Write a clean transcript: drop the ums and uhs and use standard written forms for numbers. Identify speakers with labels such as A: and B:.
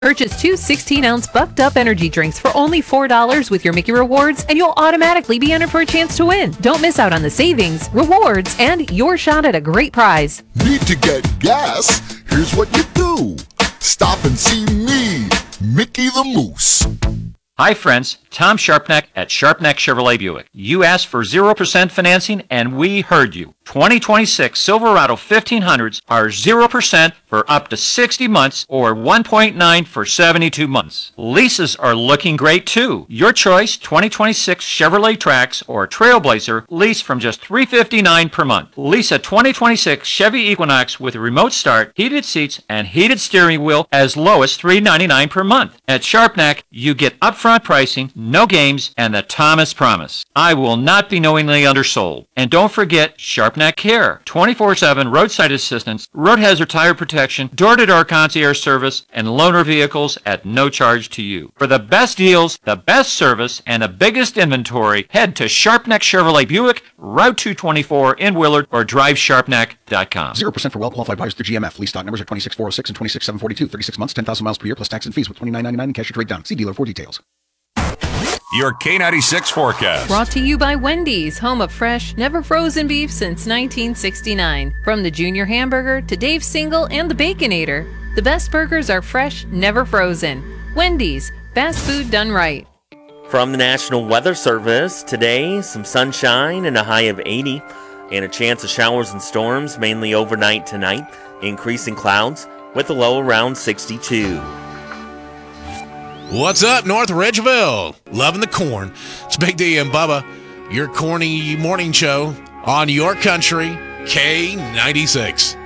A: Purchase two 16-ounce Bucked Up energy drinks for only $4 with your Mickey Rewards, and you'll automatically be entered for a chance to win. Don't miss out on the savings, rewards, and your shot at a great prize.
B: Need to get gas? Here's what you do. Stop and see me, Mickey the Moose.
C: Hi friends, Tom Sharpneck at Sharpneck Chevrolet Buick. You asked for 0% financing and we heard you. 2026 Silverado 1500s are 0% for up to 60 months or 1.9 for 72 months. Leases are looking great too. Your choice, 2026 Chevrolet Trax or Trailblazer, lease from just $359 per month. Lease a 2026 Chevy Equinox with a remote start, heated seats, and heated steering wheel as low as $399 per month. At Sharpneck, you get upfront pricing, no games, and the Thomas Promise. I will not be knowingly undersold. And don't forget Sharpneck Care, 24/7 roadside assistance, road hazard tire protection, door-to-door concierge service, and loaner vehicles at no charge to you. For the best deals, the best service, and the biggest inventory, head to Sharpneck Chevrolet Buick, Route 224 in Willard, or drivesharpneck.com.
D: 0% for well-qualified buyers through GMF. Lease stock numbers are 26406 and 26742. 36 months, 10,000 miles per year, plus tax and fees with $29.99 and cash or trade down. See dealer for details.
E: Your K96 forecast.
A: Brought to you by Wendy's, home of fresh, never frozen beef since 1969. From the Junior Hamburger to Dave's Single and the Baconator, the best burgers are fresh, never frozen. Wendy's, fast food done right.
F: From the National Weather Service, today, some sunshine and a high of 80, and a chance of showers and storms mainly overnight tonight, increasing clouds with a low around 62.
G: What's up, North Ridgeville? Loving the corn. It's Big D and Bubba, your corny morning show on your country, K96.